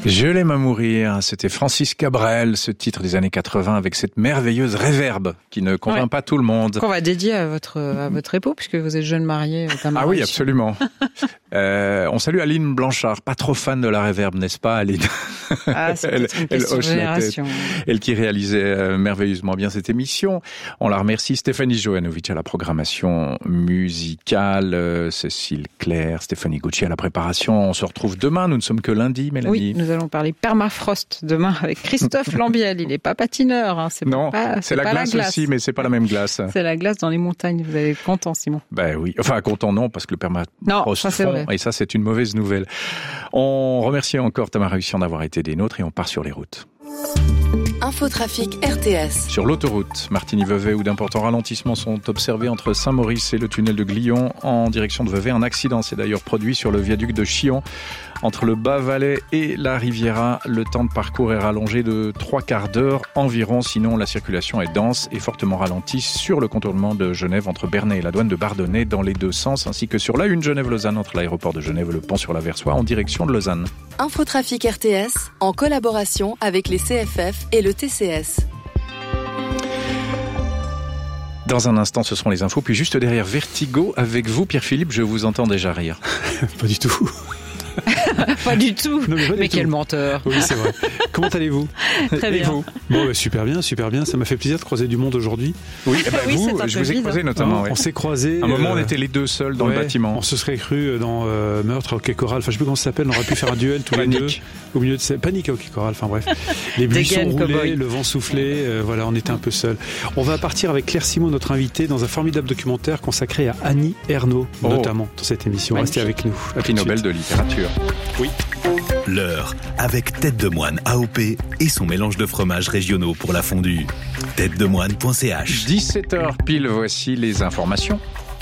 Je l'aime à mourir, c'était Francis Cabrel, ce titre des années 80 avec cette merveilleuse réverbe qui ne convainc pas tout le monde. Qu'on va dédier à votre époux puisque vous êtes jeune marié. Ah oui, absolument. On salue Aline Blanchard, pas trop fan de la réverbe, n'est-ce pas Aline? Ah, c'est une question de génération. Elle qui réalisait merveilleusement bien cette émission. On la remercie. Stéphanie Jovanovic à la programmation musicale, Cécile Claire, Stéphanie Gucci à la préparation. On se retrouve demain, nous ne sommes que lundi, Mélanie. Oui, nous allons parler permafrost demain avec Christophe Lambiel. Il n'est pas patineur. Hein. C'est la glace aussi, mais c'est pas la même glace. C'est la glace dans les montagnes. Vous allez être content, Simon. Ben oui. Enfin, content non, parce que le permafrost fond. Et ça, c'est une mauvaise nouvelle. On remercie encore Tamara Hussian d'avoir été des nôtres et on part sur les routes. Infotrafic RTS. Sur l'autoroute, Martigny-Vevey, où d'importants ralentissements sont observés entre Saint-Maurice et le tunnel de Glion en direction de Vevey. Un accident s'est d'ailleurs produit sur le viaduc de Chillon. Entre le Bas-Valais et la Riviera, le temps de parcours est rallongé de 3/4 d'heure environ. Sinon, la circulation est dense et fortement ralentie sur le contournement de Genève entre Bernay et la douane de Bardonnay dans les deux sens, ainsi que sur l'A1 Genève-Lausanne entre l'aéroport de Genève et le pont sur la Versoix en direction de Lausanne. Infotrafic RTS en collaboration avec les CFF et le TCS. Dans un instant, ce seront les infos. Puis juste derrière Vertigo, avec vous, Pierre-Philippe, je vous entends déjà rire. Pas du tout. Pas du tout. Non, mais quel menteur. Oui, c'est vrai. Comment allez-vous? Très bien. Vous bon, super bien. Ça m'a fait plaisir de croiser du monde aujourd'hui. Oui, je vous ai croisé notamment. On s'est croisés. À un moment, on était les deux seuls dans le bâtiment. On se serait cru dans Meurtre au Quai Coral. Enfin, je sais plus comment ça s'appelle. On aurait pu faire un duel tous les deux. Au milieu de Panique au Quai Coral. Enfin bref. Les buissons roulaient, le vent soufflait. Voilà, on était un peu seuls. On va partir avec Claire Simon, notre invitée, dans un formidable documentaire consacré à Annie Ernaux, notamment dans cette émission. Restez avec nous. Prix Nobel de littérature. Oui. L'heure avec Tête de Moine AOP et son mélange de fromages régionaux pour la fondue. têtedemoine.ch. 17h pile, voici les informations.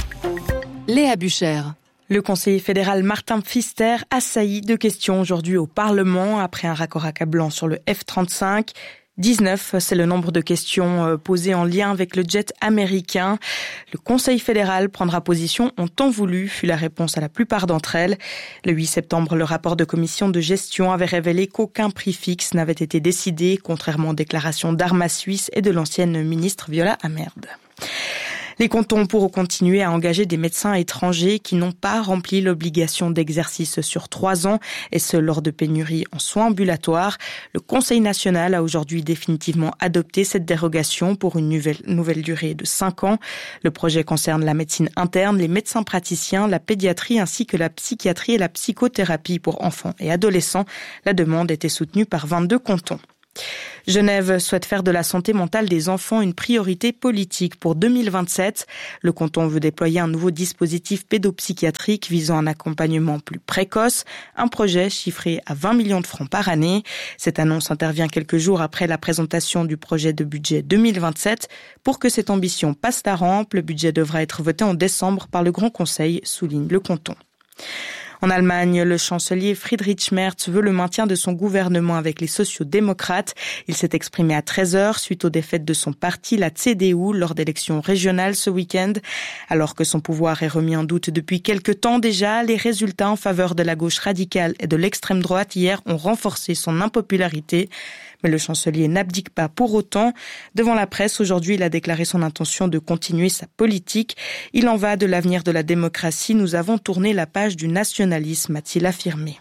Léa Buchère. Le conseiller fédéral Martin Pfister assaillit de questions aujourd'hui au Parlement après un raccord accablant sur le F-35. 19, c'est le nombre de questions posées en lien avec le jet américain. Le Conseil fédéral prendra position en temps voulu, fut la réponse à la plupart d'entre elles. Le 8 septembre, le rapport de commission de gestion avait révélé qu'aucun prix fixe n'avait été décidé, contrairement aux déclarations d'Arma Suisse et de l'ancienne ministre Viola Amerd. Les cantons pourront continuer à engager des médecins étrangers qui n'ont pas rempli l'obligation d'exercice sur 3 ans, et ce lors de pénuries en soins ambulatoires. Le Conseil national a aujourd'hui définitivement adopté cette dérogation pour une nouvelle durée de 5 ans. Le projet concerne la médecine interne, les médecins praticiens, la pédiatrie ainsi que la psychiatrie et la psychothérapie pour enfants et adolescents. La demande était soutenue par 22 cantons. Genève souhaite faire de la santé mentale des enfants une priorité politique pour 2027. Le canton veut déployer un nouveau dispositif pédopsychiatrique visant un accompagnement plus précoce, un projet chiffré à 20 millions de francs par année. Cette annonce intervient quelques jours après la présentation du projet de budget 2027. Pour que cette ambition passe la rampe, le budget devra être voté en décembre par le Grand Conseil, souligne le canton. En Allemagne, le chancelier Friedrich Merz veut le maintien de son gouvernement avec les sociaux-démocrates. Il s'est exprimé à 13h suite aux défaites de son parti, la CDU, lors d'élections régionales ce week-end. Alors que son pouvoir est remis en doute depuis quelque temps déjà, les résultats en faveur de la gauche radicale et de l'extrême droite hier ont renforcé son impopularité. Mais le chancelier n'abdique pas pour autant. Devant la presse, aujourd'hui, il a déclaré son intention de continuer sa politique. Il en va de l'avenir de la démocratie. Nous avons tourné la page du nationalisme, a-t-il affirmé.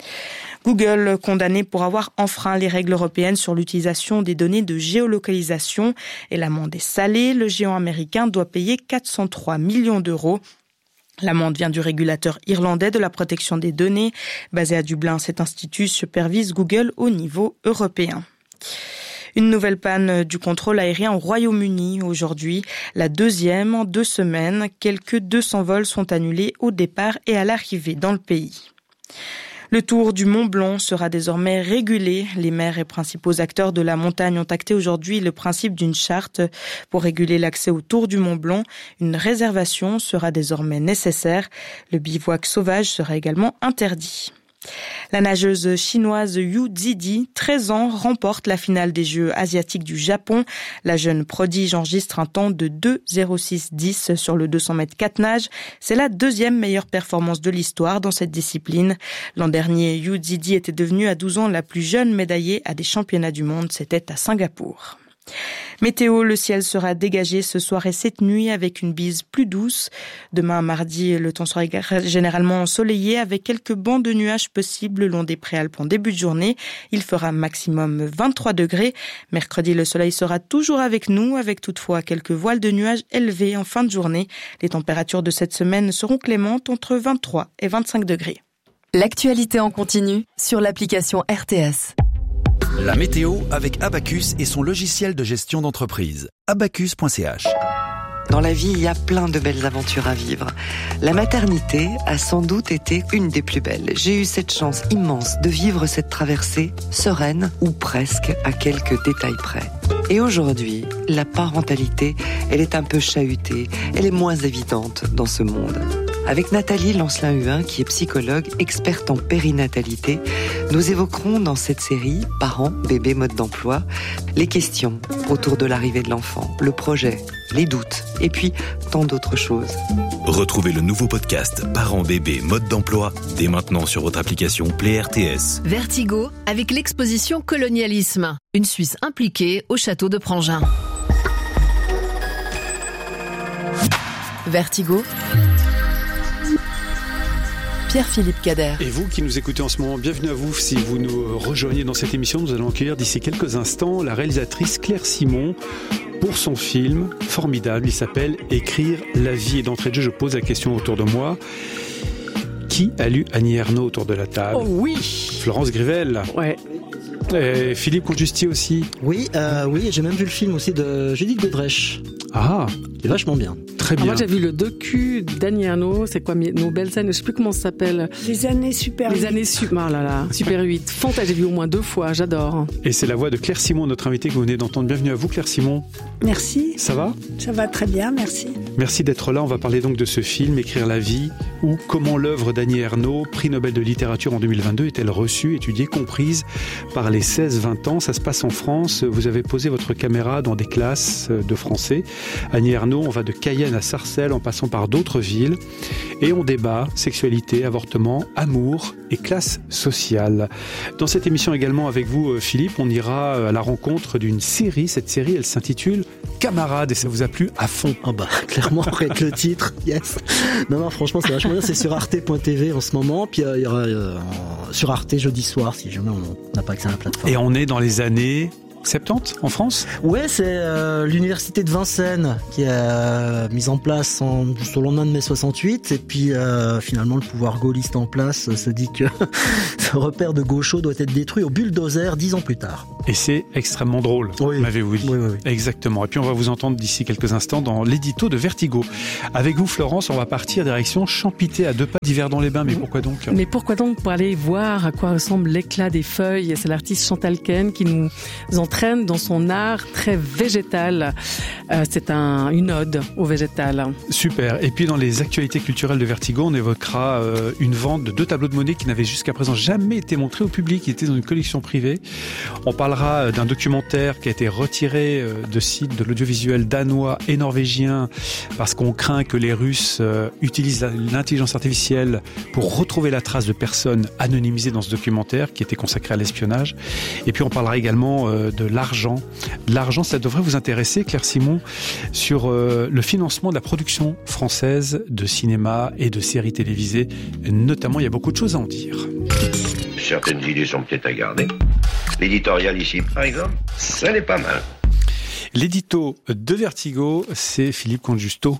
Google condamné pour avoir enfreint les règles européennes sur l'utilisation des données de géolocalisation. Et l'amende est salée. Le géant américain doit payer 403 millions d'euros. L'amende vient du régulateur irlandais de la protection des données. Basé à Dublin, cet institut supervise Google au niveau européen. Une nouvelle panne du contrôle aérien au Royaume-Uni aujourd'hui, la deuxième en 2 semaines. Quelques 200 vols sont annulés au départ et à l'arrivée dans le pays. Le Tour du Mont Blanc sera désormais régulé. Les maires et principaux acteurs de la montagne ont acté aujourd'hui le principe d'une charte pour réguler l'accès au Tour du Mont Blanc. Une réservation sera désormais nécessaire. Le bivouac sauvage sera également interdit. La nageuse chinoise Yu Zidi, 13 ans, remporte la finale des Jeux asiatiques du Japon. La jeune prodige enregistre un temps de 2,06,10 sur le 200 mètres 4 nages. C'est la deuxième meilleure performance de l'histoire dans cette discipline. L'an dernier, Yu Zidi était devenue à 12 ans la plus jeune médaillée à des championnats du monde. C'était à Singapour. Météo, le ciel sera dégagé ce soir et cette nuit avec une bise plus douce. Demain, mardi, le temps sera généralement ensoleillé avec quelques bancs de nuages possibles le long des Préalpes en début de journée. Il fera maximum 23 degrés. Mercredi, le soleil sera toujours avec nous, avec toutefois quelques voiles de nuages élevés en fin de journée. Les températures de cette semaine seront clémentes entre 23 et 25 degrés. L'actualité en continu sur l'application RTS. La météo avec Abacus et son logiciel de gestion d'entreprise. Abacus.ch. Dans la vie, il y a plein de belles aventures à vivre. La maternité a sans doute été une des plus belles. J'ai eu cette chance immense de vivre cette traversée sereine ou presque à quelques détails près. Et aujourd'hui, la parentalité, elle est un peu chahutée, elle est moins évidente dans ce monde. Avec Nathalie Lancelin-Huin, qui est psychologue, experte en périnatalité, nous évoquerons dans cette série Parents, bébés, mode d'emploi, les questions autour de l'arrivée de l'enfant, le projet, les doutes, et puis tant d'autres choses. Retrouvez le nouveau podcast Parents, bébés, mode d'emploi dès maintenant sur votre application Play RTS. Vertigo avec l'exposition Colonialisme, une Suisse impliquée au château de Prangin. Vertigo. Pierre-Philippe Cader. Et vous qui nous écoutez en ce moment, bienvenue à vous. Si vous nous rejoignez dans cette émission, nous allons accueillir d'ici quelques instants la réalisatrice Claire Simon pour son film formidable. Il s'appelle Écrire la vie. Et d'entrée de jeu, je pose la question autour de moi. Qui a lu Annie Ernaux autour de la table? Oh oui. Florence Grivel. Ouais. Et Philippe Conjustier aussi. Oui, j'ai même vu le film aussi de Judith Godrèche. Ah, c'est vachement bien. Très bien. Moi j'ai vu le docu d'Annie Ernaux, c'est quoi nos belles scènes, je sais plus comment ça s'appelle. Les années Super 8. Les années Super 8. Fantastique, j'ai vu au moins 2 fois, j'adore. Et c'est la voix de Claire Simon, notre invitée que vous venez d'entendre. Bienvenue à vous Claire Simon. Merci. Ça va? Ça va très bien, merci. Merci d'être là. On va parler donc de ce film Écrire la vie, ou comment l'œuvre d'Annie Ernaux, prix Nobel de littérature en 2022, est-elle reçue, étudiée, comprise par les 16-20 ans. Ça se passe en France. Vous avez posé votre caméra dans des classes de français. Annie Ernaux, on va de Cayenne à Sarcelles en passant par d'autres villes et on débat sexualité, avortement, amour et classe sociale. Dans cette émission également avec vous Philippe, on ira à la rencontre d'une série. Cette série, elle s'intitule Camarades et ça vous a plu à fond? Ah bah clairement avec le titre, yes. Non franchement c'est vachement bien, c'est sur arte.tv en ce moment, puis il y aura sur Arte jeudi soir si jamais on n'a pas accès à la plateforme. Et on est dans les années 70 en France? Ouais, c'est l'université de Vincennes qui a mise en place juste au lendemain de mai 68 et puis finalement le pouvoir gaulliste en place se dit que ce repère de gauchos doit être détruit au bulldozer 10 ans plus tard. Et c'est extrêmement drôle, oui. m'avez-vous dit. Oui. Exactement. Et puis on va vous entendre d'ici quelques instants dans l'édito de Vertigo. Avec vous Florence, on va partir direction Champité à 2 pas d'Yverdon-les-Bains. Mais pourquoi donc? Mais pourquoi donc? Pour aller voir à quoi ressemble l'éclat des feuilles. C'est l'artiste Chantal Ken qui nous entraîne dans son art très végétal. C'est une ode au végétal. Super. Et puis dans les actualités culturelles de Vertigo, on évoquera une vente de 2 tableaux de Monet qui n'avaient jusqu'à présent jamais été montrés au public, qui étaient dans une collection privée. On parlera d'un documentaire qui a été retiré de sites de l'audiovisuel danois et norvégien parce qu'on craint que les Russes utilisent l'intelligence artificielle pour retrouver la trace de personnes anonymisées dans ce documentaire qui était consacré à l'espionnage. Et puis on parlera également de l'argent. L'argent, ça devrait vous intéresser, Claire Simon, sur le financement de la production française de cinéma et de séries télévisées. Notamment, il y a beaucoup de choses à en dire. Certaines idées sont peut-être à garder. L'éditorial ici, par exemple, ça n'est pas mal. L'édito de Vertigo, c'est Philippe Conjusto.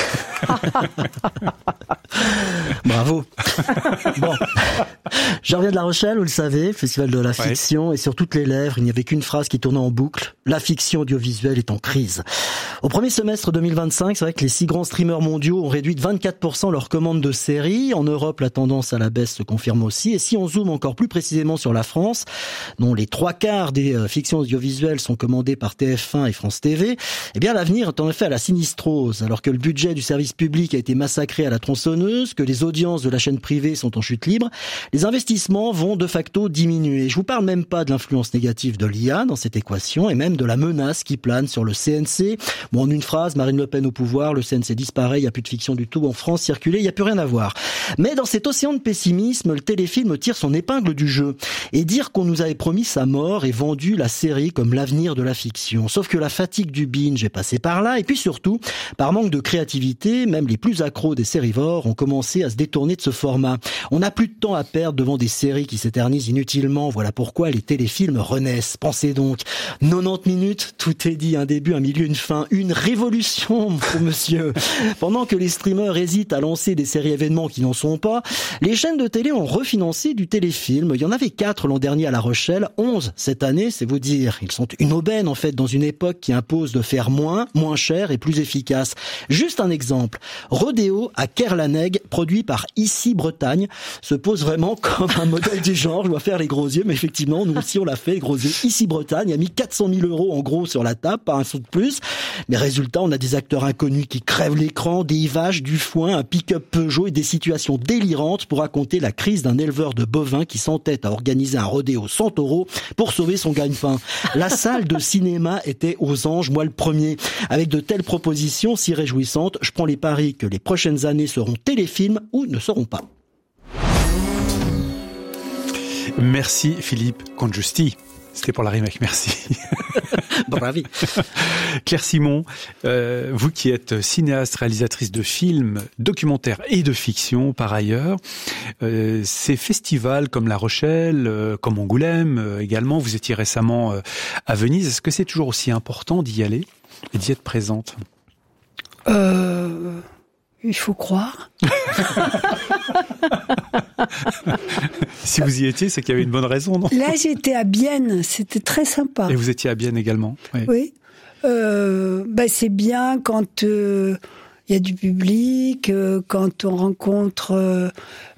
Bravo. Bon, je reviens de La Rochelle, vous le savez, festival de la fiction, et sur toutes les lèvres, il n'y avait qu'une phrase qui tournait en boucle: la fiction audiovisuelle est en crise. Au premier semestre 2025, c'est vrai que les 6 grands streamers mondiaux ont réduit de 24% leurs commandes de séries. En Europe, la tendance à la baisse se confirme aussi. Et si on zoome encore plus précisément sur la France, dont les 3/4 des fictions audiovisuelles sont commandées par TF1 et France TV, eh bien l'avenir est en effet à la sinistrose. Alors que le budget du service service public a été massacré à la tronçonneuse, que les audiences de la chaîne privée sont en chute libre, les investissements vont de facto diminuer. Je vous parle même pas de l'influence négative de l'IA dans cette équation et même de la menace qui plane sur le CNC. Bon, en une phrase, Marine Le Pen au pouvoir, le CNC disparaît, il n'y a plus de fiction du tout en France, circuler, il n'y a plus rien à voir. Mais dans cet océan de pessimisme, le téléfilm tire son épingle du jeu. Et dire qu'on nous avait promis sa mort et vendu la série comme l'avenir de la fiction. Sauf que la fatigue du binge est passée par là, et puis surtout, par manque de créativité, même les plus accros des sérivores ont commencé à se détourner de ce format. On n'a plus de temps à perdre devant des séries qui s'éternisent inutilement, voilà pourquoi les téléfilms renaissent. Pensez donc, 90 minutes, tout est dit, un début, un milieu, une fin, une révolution, pour monsieur. Pendant que les streamers hésitent à lancer des séries événements qui n'en sont pas, les chaînes de télé ont refinancé du téléfilm. Il y en avait 4 l'an dernier à La Rochelle, 11 cette année, c'est vous dire. Ils sont une aubaine en fait dans une époque qui impose de faire moins cher et plus efficace. Juste un exemple. Rodéo à Kerlaneg, produit par Ici Bretagne, se pose vraiment comme un modèle du genre. Je dois faire les gros yeux, mais effectivement, nous aussi on l'a fait, les gros yeux. Ici Bretagne a mis 400 000 € en gros sur la table, pas un sou de plus. Mais résultat, on a des acteurs inconnus qui crèvent l'écran, des Yvages, du foin, un pick-up Peugeot et des situations délirantes pour raconter la crise d'un éleveur de bovins qui s'entête à organiser un rodéo 100 € pour sauver son gagne-pain. La salle de cinéma était aux anges, moi le premier. Avec de telles propositions si réjouissantes, je prends les paris que les prochaines années seront téléfilms ou ne seront pas. Merci Philippe Congiusti. C'était pour la remake, merci. Bravi. Claire Simon, vous qui êtes cinéaste, réalisatrice de films, documentaires et de fiction par ailleurs, ces festivals comme La Rochelle, comme Angoulême également, vous étiez récemment à Venise, est-ce que c'est toujours aussi important d'y aller et d'y être présente ? Il faut croire. Si vous y étiez, c'est qu'il y avait une bonne raison, non ? Là, j'étais à Bienne, c'était très sympa. Et vous étiez à Bienne également ? Oui. C'est bien quand il y a du public, quand on rencontre...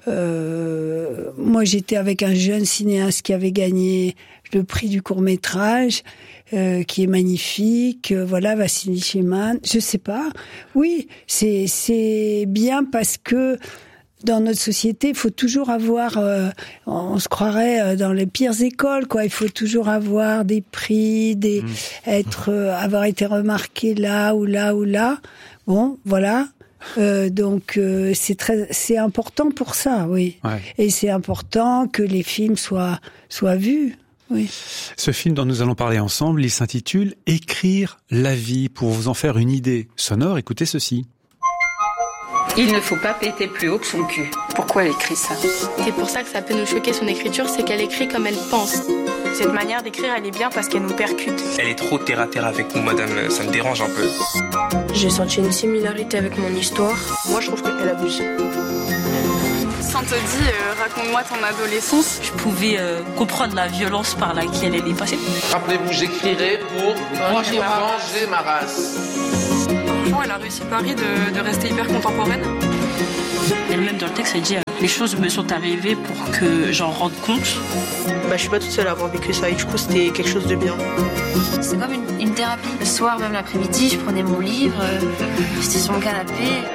moi, j'étais avec un jeune cinéaste qui avait gagné le prix du court-métrage, qui est magnifique. Voilà, Vassili Cheman. Je sais pas. Oui, c'est bien parce que dans notre société, il faut toujours avoir, on se croirait dans les pires écoles, quoi. Il faut toujours avoir des prix, avoir été remarqué là ou là ou là. Bon, voilà. Donc c'est important pour ça, oui. Ouais. Et c'est important que les films soient vus. Oui. Ce film dont nous allons parler ensemble, il s'intitule « Écrire la vie ». Pour vous en faire une idée sonore, écoutez ceci. Il ne faut pas péter plus haut que son cul. Pourquoi elle écrit ça ? C'est pour ça que ça peut nous choquer son écriture, c'est qu'elle écrit comme elle pense. Cette manière d'écrire, elle est bien parce qu'elle nous percute. Elle est trop terre à terre avec nous, madame, ça me dérange un peu. J'ai senti une similarité avec mon histoire. Moi, je trouve qu'elle abuse. Saint-Odie, raconte-moi ton adolescence. Je pouvais comprendre la violence par laquelle elle est passée. Rappelez-vous, j'écrirai pour venger ma race. Franchement, elle a réussi Paris de rester hyper contemporaine. Elle-même dans le texte, elle dit les choses me sont arrivées pour que j'en rende compte. Je suis pas toute seule à avoir vécu ça et du coup, c'était quelque chose de bien. C'est comme une thérapie. Le soir, même l'après-midi, je prenais mon livre, j'étais sur mon canapé.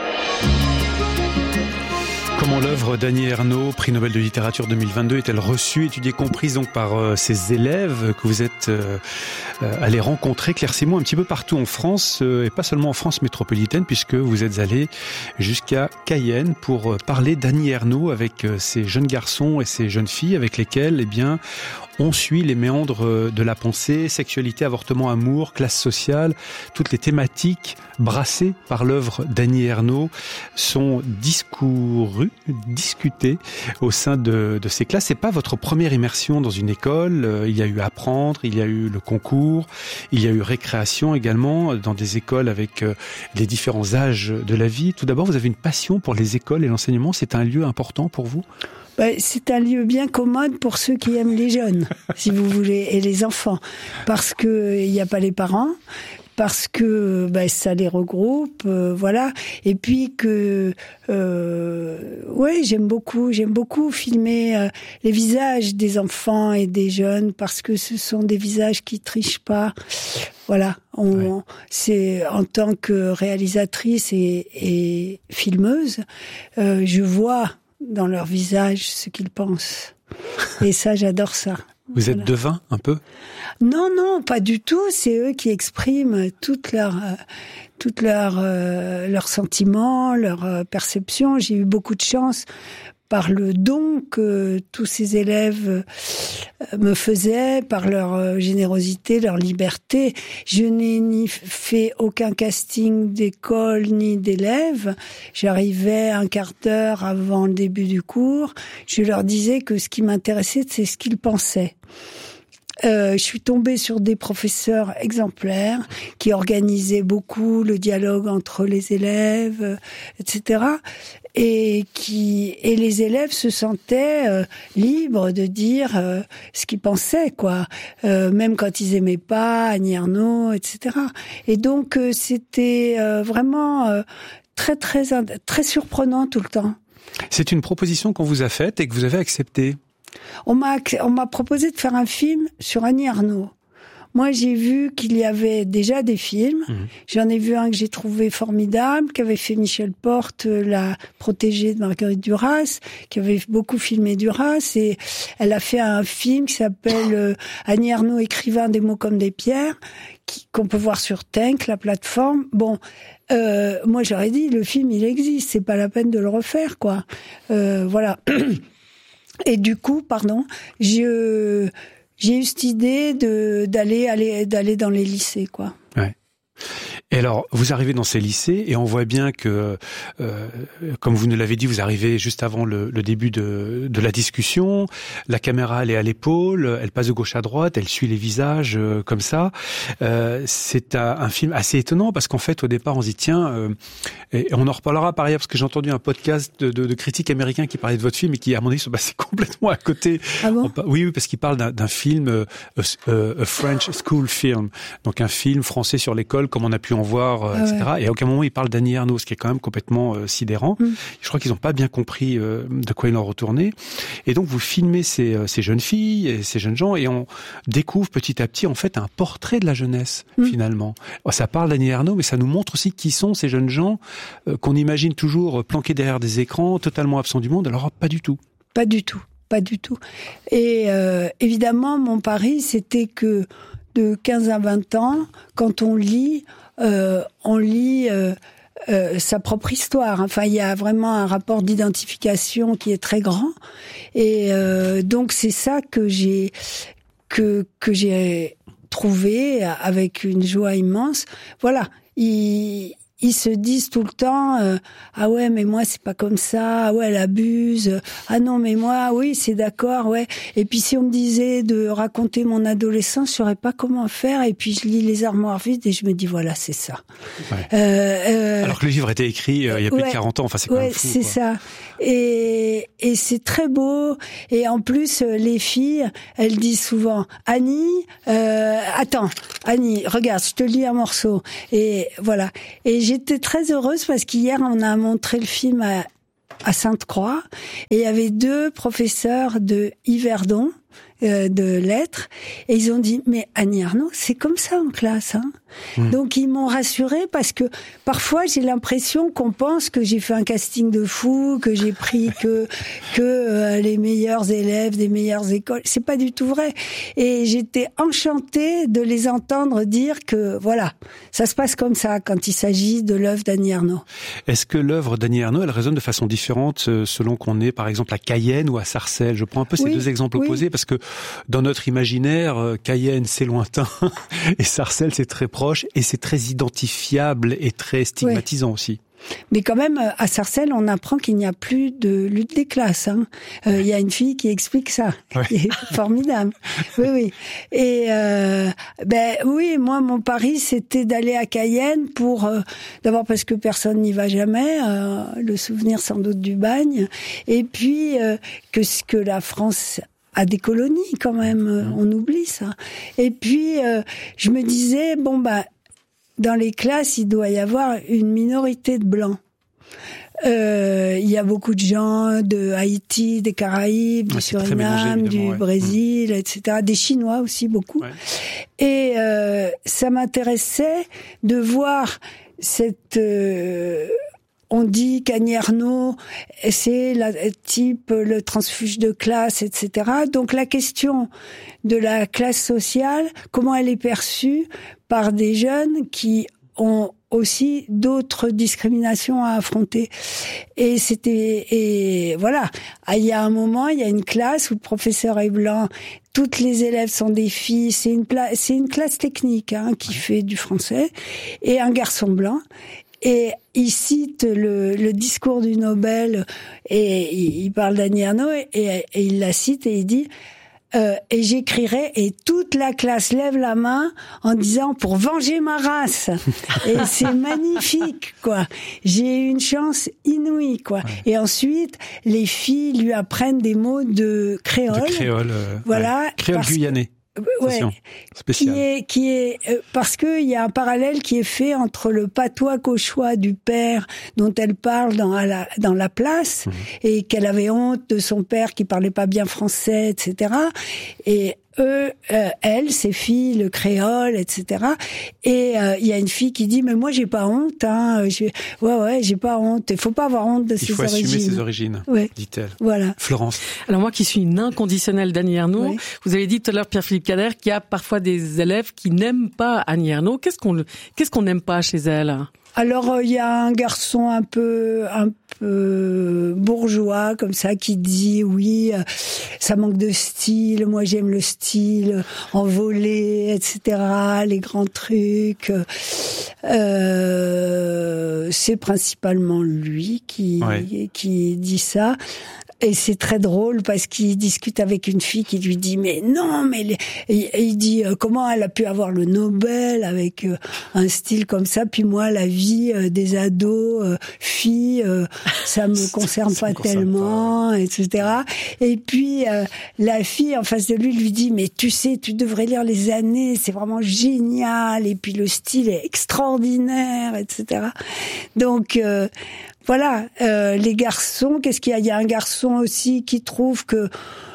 Comment l'œuvre d'Annie Ernaux, prix Nobel de littérature 2022, est-elle reçue, étudiée, comprise donc par ces élèves que vous êtes allés rencontrer, Claire Simon, un petit peu partout en France, et pas seulement en France métropolitaine, puisque vous êtes allés jusqu'à Cayenne pour parler d'Annie Ernaux avec ces jeunes garçons et ces jeunes filles avec lesquels, on suit les méandres de la pensée, sexualité, avortement, amour, classe sociale. Toutes les thématiques brassées par l'œuvre d'Annie Ernaux sont discutées au sein de ces classes. C'est pas votre première immersion dans une école. Il y a eu apprendre, il y a eu le concours, il y a eu récréation également dans des écoles avec les différents âges de la vie. Tout d'abord, vous avez une passion pour les écoles et l'enseignement. C'est un lieu important pour vous ? C'est un lieu bien commode pour ceux qui aiment les jeunes, si vous voulez, et les enfants, parce que il n'y a pas les parents, parce que ça les regroupe, voilà. Et puis que j'aime beaucoup filmer les visages des enfants et des jeunes, parce que ce sont des visages qui trichent pas. Voilà, c'est en tant que réalisatrice et filmeuse, je vois dans leur visage ce qu'ils pensent. Et ça, j'adore ça. Vous êtes devin, un peu ? Non, pas du tout. C'est eux qui expriment toutes leurs sentiments, leurs perceptions. J'ai eu beaucoup de chance par le don que tous ces élèves me faisaient, par leur générosité, leur liberté. Je n'ai ni fait aucun casting d'école ni d'élèves. J'arrivais un quart d'heure avant le début du cours. Je leur disais que ce qui m'intéressait, c'est ce qu'ils pensaient. Je suis tombée sur des professeurs exemplaires qui organisaient beaucoup le dialogue entre les élèves, etc. Et les élèves se sentaient libres de dire ce qu'ils pensaient, quoi. Même quand ils aimaient pas Annie Ernaux, etc. Et donc c'était vraiment très très très surprenant tout le temps. C'est une proposition qu'on vous a faite et que vous avez acceptée. On m'a proposé de faire un film sur Annie Ernaux. Moi, j'ai vu qu'il y avait déjà des films. J'en ai vu un que j'ai trouvé formidable, qu'avait fait Michel Porte, la protégée de Marguerite Duras, qui avait beaucoup filmé Duras. Et elle a fait un film qui s'appelle Annie Ernaux, écrivain des mots comme des pierres, qu'on peut voir sur Tenk, la plateforme. Bon, moi, j'aurais dit, le film, il existe. C'est pas la peine de le refaire, quoi. Voilà. Et du coup, j'ai eu cette idée d'aller dans les lycées, quoi. Ouais. Et alors, vous arrivez dans ces lycées et on voit bien que, comme vous nous l'avez dit, vous arrivez juste avant le début de la discussion. La caméra, elle est à l'épaule, elle passe de gauche à droite, elle suit les visages comme ça. C'est un film assez étonnant parce qu'en fait, au départ, on se dit tiens, et on en reparlera par ailleurs parce que j'ai entendu un podcast de critiques américains qui parlait de votre film et qui, à mon avis, sont passés complètement à côté. Ah bon ? Oui, parce qu'il parle d'un film, a French school film, donc un film français sur l'école, comme on a pu en voir, etc. Ouais. Et à aucun moment il parle d'Annie Ernaux, ce qui est quand même complètement sidérant. Je crois qu'ils n'ont pas bien compris de quoi il en retournait. Et donc vous filmez ces jeunes filles et ces jeunes gens et on découvre petit à petit en fait un portrait de la jeunesse finalement. Ça parle d'Annie Ernaux, mais ça nous montre aussi qui sont ces jeunes gens qu'on imagine toujours planqués derrière des écrans, totalement absents du monde. Alors pas du tout. Pas du tout. Et évidemment, mon pari, c'était que de 15 à 20 ans, quand on lit sa propre histoire. Enfin, il y a vraiment un rapport d'identification qui est très grand. Et donc, c'est ça que j'ai trouvé avec une joie immense. Voilà, ils se disent tout le temps ah ouais mais moi c'est pas comme ça, ah ouais elle abuse, ah non mais moi oui c'est d'accord, ouais. Et puis si on me disait de raconter mon adolescence, je saurais pas comment faire, et puis je lis Les Armoires vides et je me dis voilà c'est ça. Ouais. Alors que le livre a été écrit il y a plus de 40 ans, enfin c'est quand même fou. C'est ça. Et c'est très beau. Et en plus les filles elles disent souvent Annie, attends Annie regarde je te lis un morceau, et voilà. Et j'étais très heureuse parce qu'hier, on a montré le film à Sainte-Croix et il y avait 2 professeurs de Yverdon, de lettres, et ils ont dit mais Annie Ernaux, c'est comme ça en classe, hein. Donc ils m'ont rassurée parce que parfois j'ai l'impression qu'on pense que j'ai fait un casting de fou, que j'ai pris que les meilleurs élèves des meilleures écoles. C'est pas du tout vrai. Et j'étais enchantée de les entendre dire que voilà, ça se passe comme ça quand il s'agit de l'œuvre d'Annie Ernaux. Est-ce que l'œuvre d'Annie Ernaux, elle résonne de façon différente selon qu'on est par exemple à Cayenne ou à Sarcelles? Je prends un peu ces deux exemples opposés parce parce que dans notre imaginaire, Cayenne c'est lointain et Sarcelles c'est très proche et c'est très identifiable et très stigmatisant aussi. Mais quand même, à Sarcelles, on apprend qu'il n'y a plus de lutte des classes. Il y a une fille qui explique ça, qui est formidable. Oui. Et oui, moi, mon pari, c'était d'aller à Cayenne pour, d'abord parce que personne n'y va jamais, le souvenir sans doute du bagne, et puis que la France a des colonies quand même, on oublie ça. Et puis, je me disais, dans les classes, il doit y avoir une minorité de blancs. Il y a beaucoup de gens de Haïti, des Caraïbes, du Suriname, du Brésil, etc. Des Chinois aussi, beaucoup. Ouais. Et ça m'intéressait de voir cette... on dit qu'Annie Ernaux, c'est le transfuge de classe, etc. Donc la question de la classe sociale, comment elle est perçue par des jeunes qui ont aussi d'autres discriminations à affronter. Et voilà. Il y a un moment, il y a une classe où le professeur est blanc, toutes les élèves sont des filles, c'est une classe technique qui fait du français, et un garçon blanc. Et il cite le discours du Nobel, et il parle d'Annie Ernaux, et il la cite, et il dit et j'écrirai, et toute la classe lève la main en disant pour venger ma race. Et c'est magnifique, quoi. J'ai eu une chance inouïe, quoi. Ouais. Et ensuite, les filles lui apprennent des mots créole. De créole, voilà. Créole guyanais. Ouais, qui est parce que il y a un parallèle qui est fait entre le patois cauchois du père dont elle parle dans la place, et qu'elle avait honte de son père qui parlait pas bien français, etc. Et elle, ses filles, le créole, etc. Et il y a une fille qui dit mais moi j'ai pas honte, j'ai pas honte. Il faut pas avoir honte de ses origines. Il faut assumer ses origines, dit-elle. Voilà. Florence. Alors moi qui suis une inconditionnelle d'Annie Ernaux, vous avez dit tout à l'heure, Pierre-Philippe Kader, qu'il y a parfois des élèves qui n'aiment pas Annie Ernaux. Qu'est-ce qu'on n'aime pas chez elle? Alors il y a un garçon un peu bourgeois comme ça qui dit oui, ça manque de style, moi j'aime le style envolé, etc., les grands trucs. C'est principalement lui qui dit ça. Et c'est très drôle parce qu'il discute avec une fille qui lui dit mais non, mais il dit comment elle a pu avoir le Nobel avec un style comme ça, puis moi la vie des ados filles ça me concerne pas tellement, etc. Et puis la fille en face de lui dit mais tu sais, tu devrais lire Les Années, c'est vraiment génial, et puis le style est extraordinaire, etc. Donc voilà, les garçons, qu'est-ce qu'il y a? Il y a un garçon aussi qui trouve que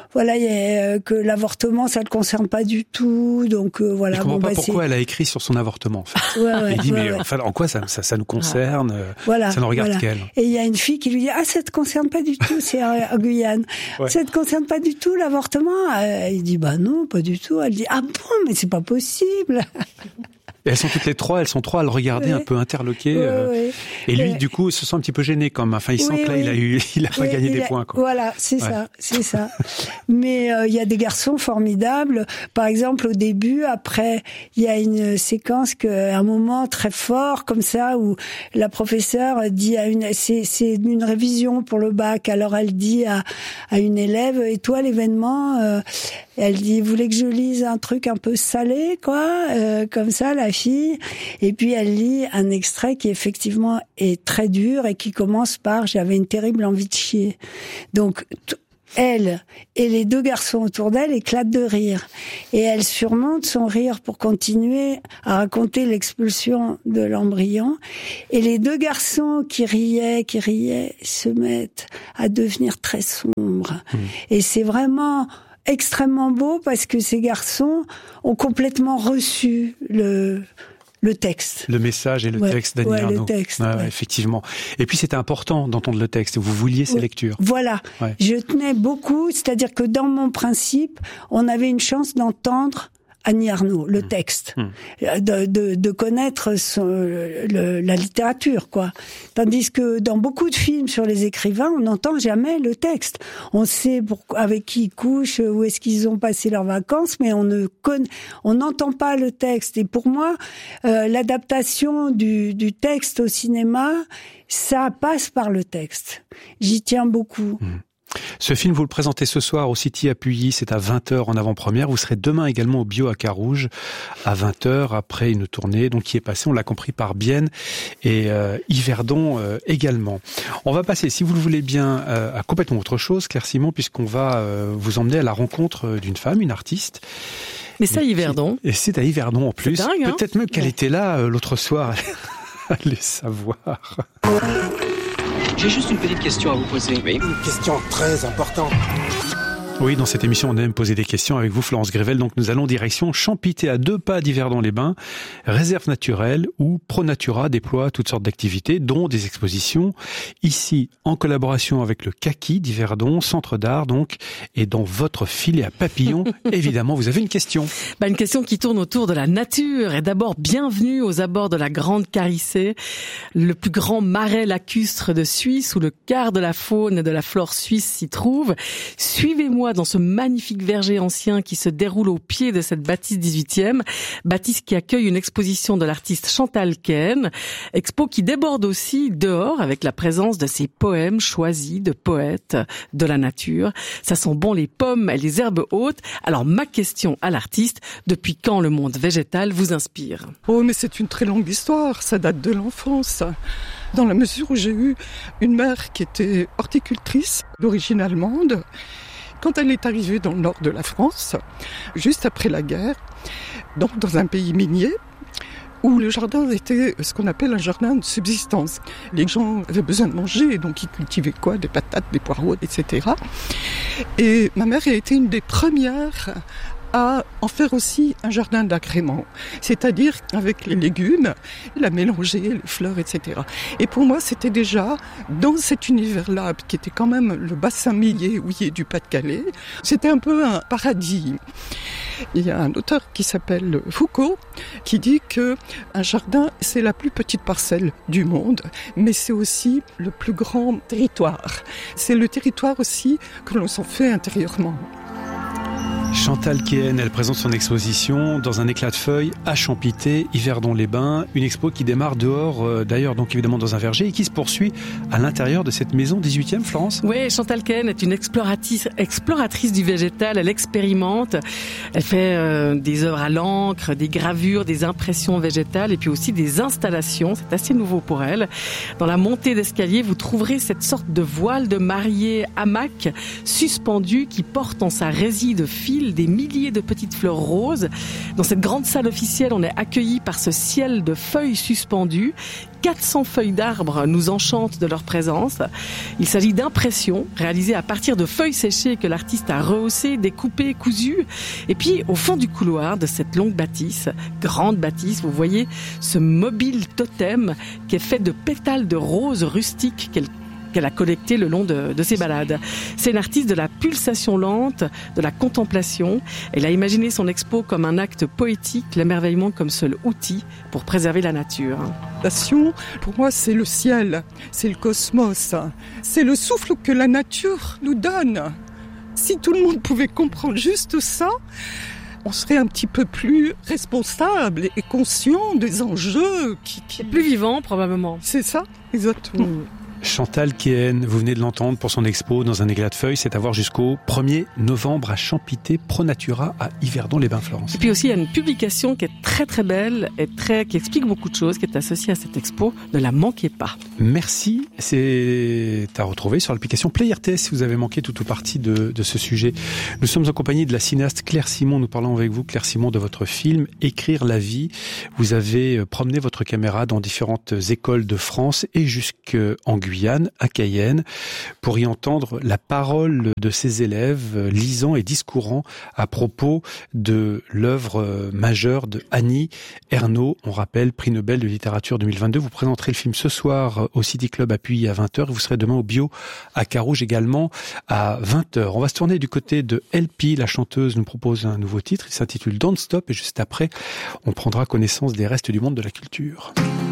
que l'avortement ça le concerne pas du tout, donc voilà. Je comprends pas pourquoi elle a écrit sur son avortement. En fait. Il dit mais enfin en quoi ça nous concerne? Ça nous regarde qu'elle. Et il y a une fille qui lui dit ça te concerne pas du tout, c'est en Guyane. Ça te concerne pas du tout l'avortement? Il dit non, pas du tout. Elle dit bon, mais c'est pas possible. Et elles sont trois à le regarder un peu interloqué. Et lui, du coup, il se sent un petit peu gêné quand même. Enfin, il sent que là, il a pas gagné des points, quoi. Voilà, c'est ça. Mais il y a des garçons formidables. Par exemple, au début, après, il y a une séquence un moment très fort comme ça où la professeure dit c'est une révision pour le bac. Alors elle dit à une élève, et toi, l'événement, elle dit, vous voulez que je lise un truc un peu salé, quoi, comme ça, la fille. Et puis elle lit un extrait qui effectivement est très dur et qui commence par « J'avais une terrible envie de chier ». Donc elle et les deux garçons autour d'elle éclatent de rire. Et elle surmonte son rire pour continuer à raconter l'expulsion de l'embryon. Et les deux garçons qui riaient, se mettent à devenir très sombres. Et c'est vraiment extrêmement beau parce que ces garçons ont complètement reçu le texte. Le message et le texte d'Annie Ernaux. Le texte, effectivement. Et puis c'était important d'entendre le texte. Vous vouliez ces lectures. Voilà. Je tenais beaucoup, c'est-à-dire que dans mon principe, on avait une chance d'entendre Annie Ernaux, le texte, de connaître la littérature, quoi. Tandis que dans beaucoup de films sur les écrivains, on n'entend jamais le texte. On sait avec qui ils couchent, où est-ce qu'ils ont passé leurs vacances, mais on n'entend pas le texte. Et pour moi, l'adaptation du texte au cinéma, ça passe par le texte. J'y tiens beaucoup. Ce film, vous le présentez ce soir au City à Puilly, c'est à 20h en avant-première. Vous serez demain également au Bio à Carouge à 20h après une tournée donc qui est passée, on l'a compris, par Bienne et Yverdon également. On va passer, si vous le voulez bien, à complètement autre chose, Claire Simon, puisqu'on va vous emmener à la rencontre d'une femme, une artiste. Mais c'est à Yverdon. Et c'est à Yverdon en plus. C'est dingue, hein. Peut-être même qu'elle était là l'autre soir. Allez savoir. J'ai juste une petite question à vous poser. Oui. Une question très importante. Oui, dans cette émission, on aime poser des questions avec vous, Florence Grével. Donc, nous allons direction Champité, à 2 pas d'Yverdon-les-Bains. Réserve naturelle où ProNatura déploie toutes sortes d'activités, dont des expositions. Ici, en collaboration avec le Kaki d'Yverdon, centre d'art donc, et dans votre filet à papillons, évidemment, vous avez une question. Une question qui tourne autour de la nature. Et d'abord, bienvenue aux abords de la Grande Carissée, le plus grand marais lacustre de Suisse, où le quart de la faune et de la flore suisse s'y trouve. Suivez-moi dans ce magnifique verger ancien qui se déroule au pied de cette bâtisse 18e, bâtisse qui accueille une exposition de l'artiste Chantal Ken, expo qui déborde aussi dehors avec la présence de ces poèmes choisis de poètes de la nature. Ça sent bon les pommes et les herbes hautes. Alors ma question à l'artiste, depuis quand le monde végétal vous inspire ? Oh mais c'est une très longue histoire, ça date de l'enfance. Dans la mesure où j'ai eu une mère qui était horticultrice d'origine allemande. Quand elle est arrivée dans le nord de la France, juste après la guerre, donc dans un pays minier, où le jardin était ce qu'on appelle un jardin de subsistance. Les gens avaient besoin de manger, donc ils cultivaient quoi ? Des patates, des poireaux, etc. Et ma mère a été une des premières à en faire aussi un jardin d'agrément, c'est-à-dire avec les légumes, la mélanger, les fleurs, etc. Et pour moi, c'était déjà dans cet univers-là, qui était quand même le bassin minier houillé du Pas-de-Calais, c'était un peu un paradis. Il y a un auteur qui s'appelle Foucault qui dit que un jardin, c'est la plus petite parcelle du monde, mais c'est aussi le plus grand territoire. C'est le territoire aussi que l'on s'en fait intérieurement. Chantal Ken, elle présente son exposition dans un éclat de feuilles à Champité, Yverdon-les-Bains, une expo qui démarre dehors, d'ailleurs donc évidemment dans un verger et qui se poursuit à l'intérieur de cette maison 18e, Florence. Oui, Chantal Ken est une exploratrice du végétal, elle expérimente, elle fait des œuvres à l'encre, des gravures, des impressions végétales et puis aussi des installations, c'est assez nouveau pour elle. Dans la montée d'escalier, vous trouverez cette sorte de voile de mariée hamac suspendu qui porte en sa résille de fil des milliers de petites fleurs roses. Dans cette grande salle officielle, on est accueillis par ce ciel de feuilles suspendues. 400 feuilles d'arbres nous enchantent de leur présence. Il s'agit d'impressions réalisées à partir de feuilles séchées que l'artiste a rehaussées, découpées, cousues. Et puis, au fond du couloir de cette longue bâtisse, grande bâtisse, vous voyez ce mobile totem qui est fait de pétales de roses rustiques qu'elle a collecté le long de ses balades. C'est une artiste de la pulsation lente, de la contemplation. Elle a imaginé son expo comme un acte poétique, l'émerveillement comme seul outil pour préserver la nature. Passion, pour moi, c'est le ciel, c'est le cosmos, c'est le souffle que la nature nous donne. Si tout le monde pouvait comprendre juste ça, on serait un petit peu plus responsable et conscient des enjeux qui... Plus vivant, probablement. C'est ça, exactement. Chantal Ken, vous venez de l'entendre pour son expo dans un éclat de feuilles, c'est à voir jusqu'au 1er novembre à Champité, ProNatura à Yverdon-les-Bains, Florence. Et puis aussi, il y a une publication qui est très très belle et qui explique beaucoup de choses, qui est associée à cette expo. Ne la manquez pas. Merci. C'est à retrouver sur l'application Play RTS si vous avez manqué toute ou partie de ce sujet. Nous sommes en compagnie de la cinéaste Claire Simon. Nous parlons avec vous, Claire Simon, de votre film Écrire la vie. Vous avez promené votre caméra dans différentes écoles de France et jusqu'en Guyane. Guyane, à Cayenne, pour y entendre la parole de ses élèves lisant et discourant à propos de l'œuvre majeure de Annie Ernaux. On rappelle, prix Nobel de littérature 2022. Vous présenterez le film ce soir au City Club à Puy à 20h. Vous serez demain au Bio à Carouge également à 20h. On va se tourner du côté de LP. La chanteuse nous propose un nouveau titre. Il s'intitule Don't Stop et juste après, on prendra connaissance des restes du monde de la culture.